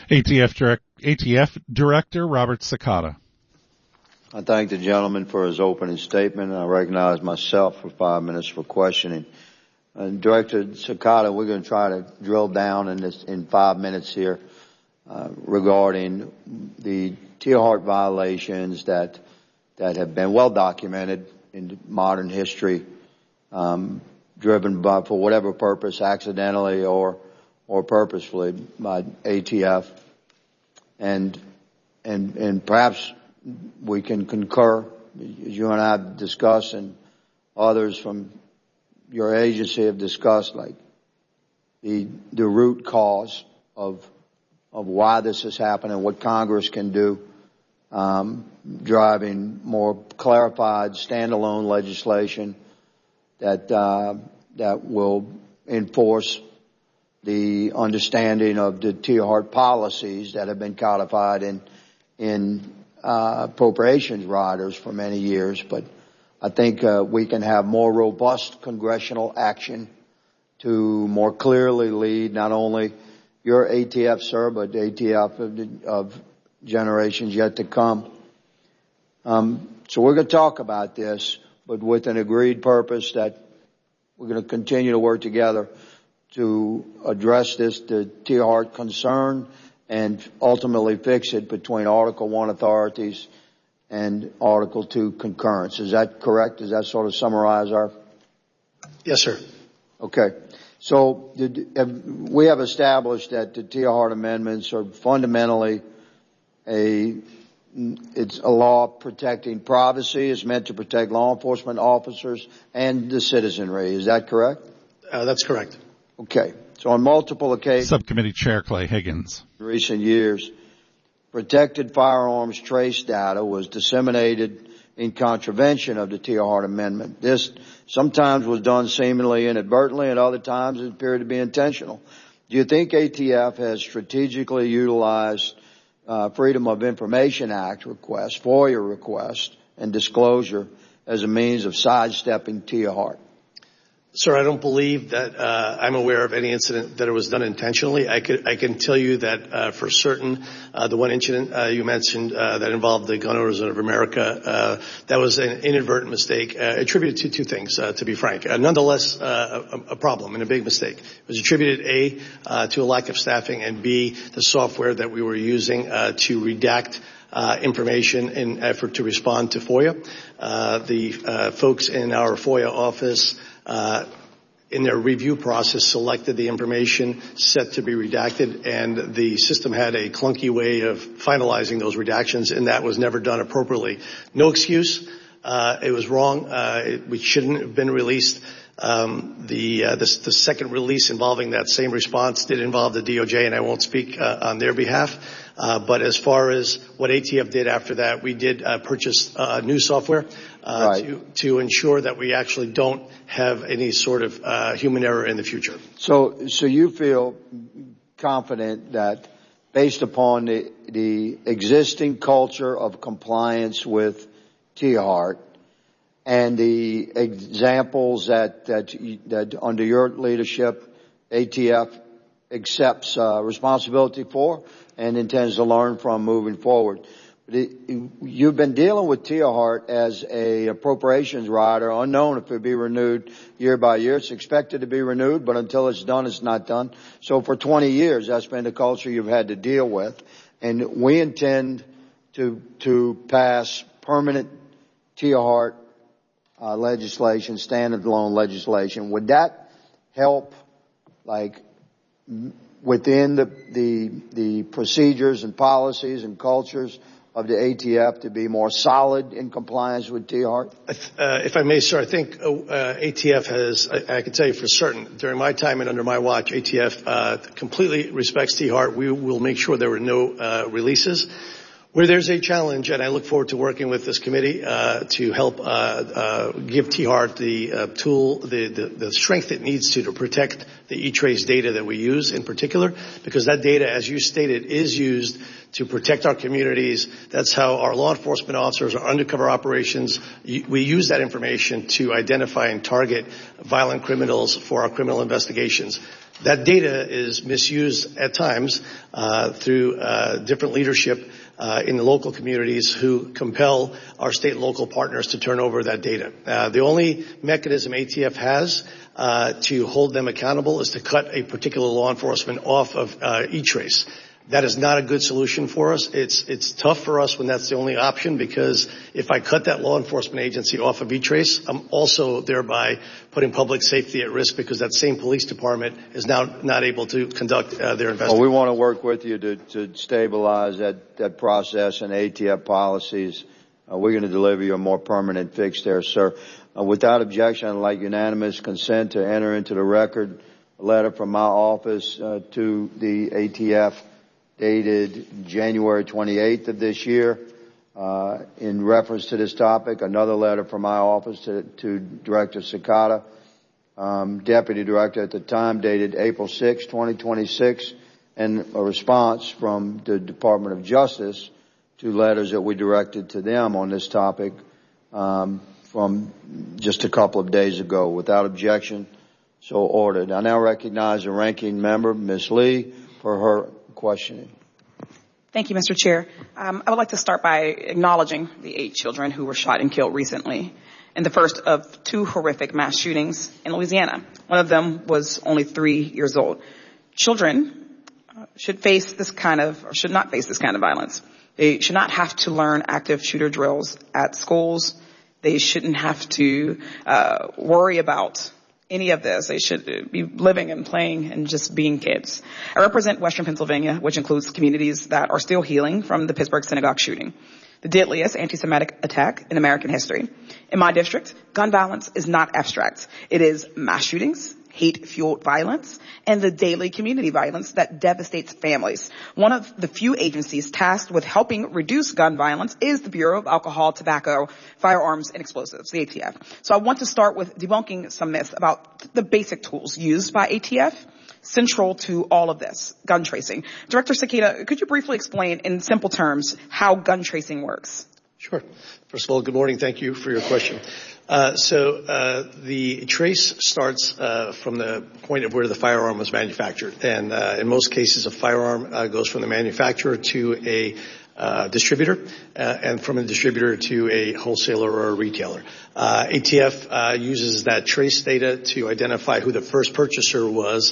ATF Director Robert Sakata. I thank the gentleman for his opening statement, and I recognize myself for 5 minutes for questioning. Director Sakata, we're going to try to drill down in 5 minutes here regarding the Tiahrt violations that have been well documented in modern history, driven by, for whatever purpose, accidentally or purposefully by ATF, and perhaps we can concur, as you and I have discussed, and others from your agency have discussed, like the root cause of why this has happened and what Congress can do, driving more clarified standalone legislation that will enforce the understanding of the Tiahrt policies that have been codified in appropriations riders for many years. But I think we can have more robust congressional action to more clearly lead not only your ATF, sir, but ATF of generations yet to come. So we're going to talk about this, but with an agreed purpose that we're going to continue to work together to address the Tiahrt concern and ultimately fix it between Article 1 authorities and Article 2 concurrence. Is that correct? Does that sort of summarize our? Yes, sir. Okay. So we have established that the Tiahrt amendments are fundamentally it's a law protecting privacy. It's meant to protect law enforcement officers and the citizenry. Is that correct? That's correct. Okay. So on multiple occasions, Subcommittee Chair Clay Higgins. In recent years, protected firearms trace data was disseminated in contravention of the Tiahrt Amendment. This sometimes was done seemingly inadvertently, and other times it appeared to be intentional. Do you think ATF has strategically utilized Freedom of Information Act requests, FOIA requests, and disclosure as a means of sidestepping Tiahrt? Sir, I don't believe that I'm aware of any incident that it was done intentionally. I can tell you that for certain, the one incident you mentioned that involved the Gun Owners of America, that was an inadvertent mistake attributed to two things, to be frank. Nonetheless, a problem and a big mistake. It was attributed, A, to a lack of staffing, and B, the software that we were using to redact information in effort to respond to FOIA. The folks in our FOIA office in their review process selected the information set to be redacted, and the system had a clunky way of finalizing those redactions, and that was never done appropriately. No excuse. It was wrong. We shouldn't have been released. The second release involving that same response did involve the DOJ, and I won't speak on their behalf. But as far as what ATF did after that, we did purchase new software to ensure that we actually don't have any sort of human error in the future. So you feel confident that based upon the existing culture of compliance with Tiahrt and the examples that under your leadership ATF accepts responsibility for and intends to learn from moving forward. You've been dealing with Tiahrt as a appropriations rider, unknown if it'll be renewed year by year. It's expected to be renewed, but until it's done, it's not done. So for 20 years, that's been the culture you've had to deal with. And we intend to pass permanent Tiahrt legislation, standalone legislation. Would that help, like, within the procedures and policies and cultures of the ATF to be more solid in compliance with Tiahrt? If I may, sir, I think ATF has, I can tell you for certain, during my time and under my watch, ATF completely respects Tiahrt. We will make sure there were no releases. Where there's a challenge, and I look forward to working with this committee to help give Tiahrt the tool, the strength it needs to protect the E-Trace data that we use in particular, because that data, as you stated, is used to protect our communities. That's how our law enforcement officers, our undercover operations, we use that information to identify and target violent criminals for our criminal investigations. That data is misused at times through different leadership in the local communities who compel our state and local partners to turn over that data. The only mechanism ATF has to hold them accountable is to cut a particular law enforcement off of E-Trace. That is not a good solution for us. It's tough for us when that's the only option, because if I cut that law enforcement agency off of E-Trace, I'm also thereby putting public safety at risk, because that same police department is now not able to conduct their investigation. Well, we want to work with you to stabilize that process and ATF policies. We're going to deliver you a more permanent fix there, sir. Without objection, I'd like unanimous consent to enter into the record a letter from my office to the ATF dated January 28th of this year in reference to this topic. Another letter from my office to Director Sakata, Deputy Director at the time, dated April 6, 2026, and a response from the Department of Justice to letters that we directed to them on this topic from just a couple of days ago. Without objection, so ordered. I now recognize the ranking member, Ms. Lee, for her questioning. Thank you, Mr. Chair. I would like to start by acknowledging the 8 children who were shot and killed recently in the first of 2 horrific mass shootings in Louisiana. One of them was only 3 years old. Children should not face this kind of violence. They should not have to learn active shooter drills at schools. They shouldn't have to worry about any of this. They should be living and playing and just being kids. I represent Western Pennsylvania, which includes communities that are still healing from the Pittsburgh synagogue shooting, the deadliest anti-Semitic attack in American history. In my district, gun violence is not abstract. It is mass shootings, hate-fueled violence, and the daily community violence that devastates families. One of the few agencies tasked with helping reduce gun violence is the Bureau of Alcohol, Tobacco, Firearms, and Explosives, the ATF. So I want to start with debunking some myths about the basic tools used by ATF, central to all of this, gun tracing. Director Cicada, could you briefly explain in simple terms how gun tracing works? Sure. First of all, good morning. Thank you for your question. The trace starts from the point of where the firearm was manufactured. And in most cases, a firearm goes from the manufacturer to a distributor, and from a distributor to a wholesaler or a retailer. ATF uses that trace data to identify who the first purchaser was.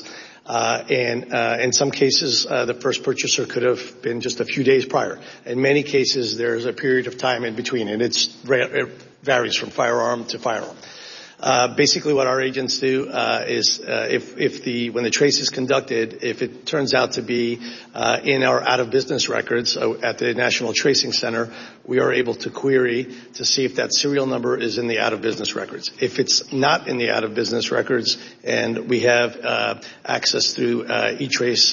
And in some cases, the first purchaser could have been just a few days prior. In many cases, there's a period of time in between, and it varies from firearm to firearm. Basically what our agents do is when the trace is conducted, if it turns out to be in our out of business records at the National Tracing Center, we are able to query to see if that serial number is in the out of business records. If it's not in the out of business records, and we have access through E-Trace,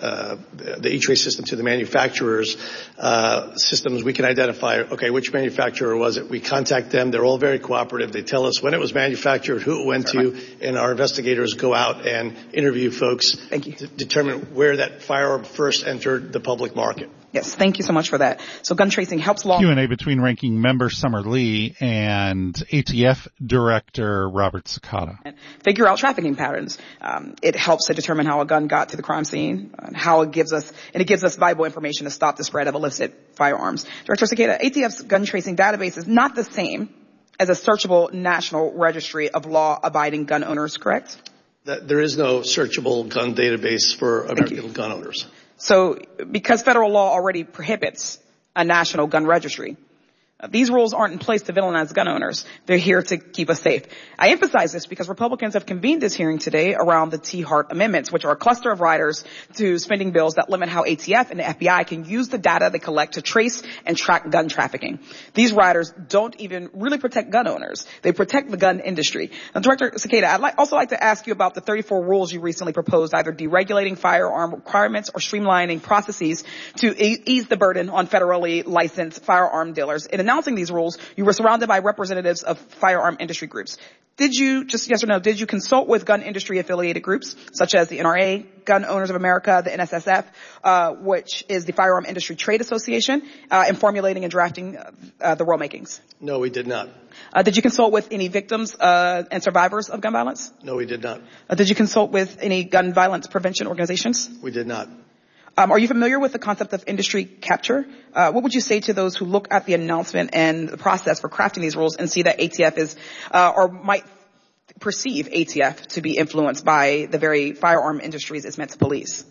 the E-Trace system to the manufacturer's systems, we can identify, okay, which manufacturer was it? We contact them. They're all very cooperative. They tell us when it was manufactured, who it went to, and our investigators go out and interview folks to determine where that firearm first entered the public market. Yes, thank you so much for that. So gun tracing helps law... Q&A between Ranking Member Summer Lee and ATF Director Robert Cicada. Figure out trafficking patterns. It helps to determine how a gun got to the crime scene, and how it gives us valuable information to stop the spread of illicit firearms. Director Cicada, ATF's gun tracing database is not the same as a searchable national registry of law-abiding gun owners, correct? There is no searchable gun database for American gun owners. So, because federal law already prohibits a national gun registry, these rules aren't in place to villainize gun owners. They're here to keep us safe. I emphasize this because Republicans have convened this hearing today around the T. Hart amendments, which are a cluster of riders to spending bills that limit how ATF and the FBI can use the data they collect to trace and track gun trafficking. These riders don't even really protect gun owners. They protect the gun industry. Now, Director Cicada, I'd also like to ask you about the 34 rules you recently proposed, either deregulating firearm requirements or streamlining processes to ease the burden on federally licensed firearm dealers. In announcing these rules, you were surrounded by representatives of firearm industry groups. Did you, just yes or no, did you consult with gun industry affiliated groups such as the NRA, Gun Owners of America, the NSSF, which is the Firearm Industry Trade Association, in formulating and drafting the rulemakings? No, we did not. Did you consult with any victims and survivors of gun violence? No, we did not. Did you consult with any gun violence prevention organizations? We did not. Are you familiar with the concept of industry capture? What would you say to those who look at the announcement and the process for crafting these rules and see that ATF is, or might perceive ATF to be influenced by the very firearm industries it's meant to police?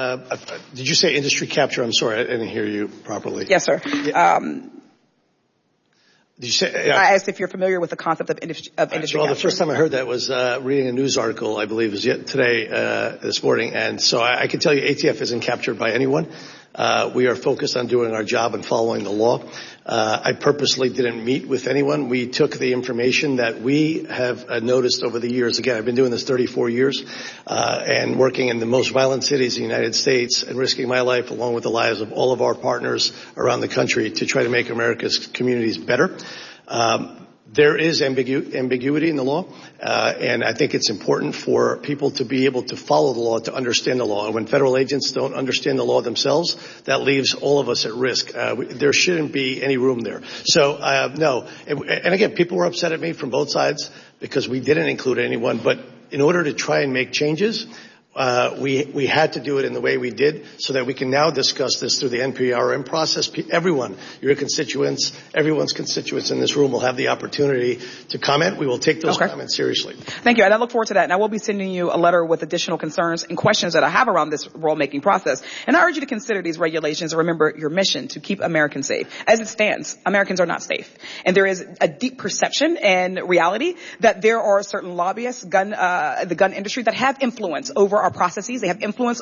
Did you say industry capture? I'm sorry, I didn't hear you properly. Yes, sir. Did you say? I asked if you're familiar with the concept of industry capture. Well, the first time I heard that was reading a news article, I believe, was today, this morning, and so I can tell you ATF isn't captured by anyone. We are focused on doing our job and following the law. I purposely didn't meet with anyone. We took the information that we have noticed over the years. Again, I've been doing this 34 years, and working in the most violent cities in the United States and risking my life along with the lives of all of our partners around the country to try to make America's communities better. There is ambiguity in the law, and I think it's important for people to be able to follow the law, to understand the law. And when federal agents don't understand the law themselves, that leaves all of us at risk. There shouldn't be any room there. So, no. And again, people were upset at me from both sides because we didn't include anyone. But in order to try and make changes, We had to do it in the way we did so that we can now discuss this through the NPRM process. Everyone, your constituents, everyone's constituents in this room will have the opportunity to comment. We will take those comments seriously. Thank you. And I look forward to that. And I will be sending you a letter with additional concerns and questions that I have around this rulemaking process. And I urge you to consider these regulations and remember your mission to keep Americans safe. As it stands, Americans are not safe. And there is a deep perception and reality that there are certain lobbyists, the gun industry, that have influence over our processes. They have influence